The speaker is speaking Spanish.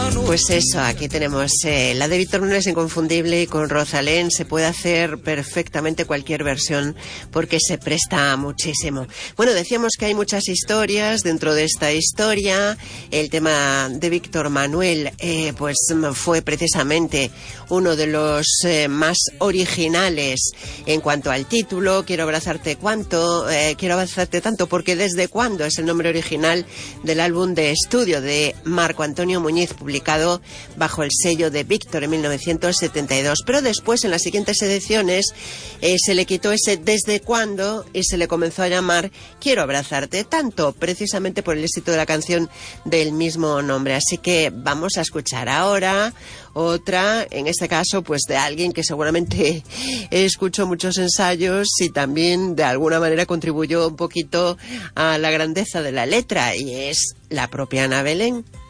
Pues eso, aquí tenemos la de Víctor Manuel es inconfundible y con Rosalén se puede hacer perfectamente cualquier versión porque se presta muchísimo. Bueno, decíamos que hay muchas historias dentro de esta historia. El tema de Víctor Manuel pues fue precisamente uno de los más originales en cuanto al título. Quiero abrazarte tanto, porque desde cuándo es el nombre original del álbum de estudio de Marco Antonio Muñiz, publicado bajo el sello de Víctor en 1972, pero después en las siguientes ediciones se le quitó ese desde cuándo y se le comenzó a llamar Quiero abrazarte tanto, precisamente por el éxito de la canción del mismo nombre. Así que vamos a escuchar ahora otra, en este caso pues de alguien que seguramente escuchó muchos ensayos y también de alguna manera contribuyó un poquito a la grandeza de la letra, y es la propia Ana Belén.